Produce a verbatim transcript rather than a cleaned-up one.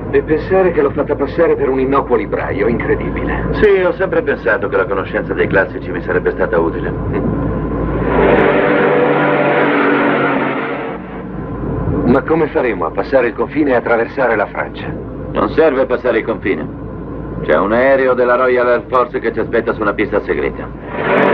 E pensare che l'ho fatta passare per un innocuo libraio, incredibile. Sì, ho sempre pensato che la conoscenza dei classici mi sarebbe stata utile. Ma come faremo a passare il confine e attraversare la Francia? Non serve passare il confine. C'è un aereo della Royal Air Force che ci aspetta su una pista segreta.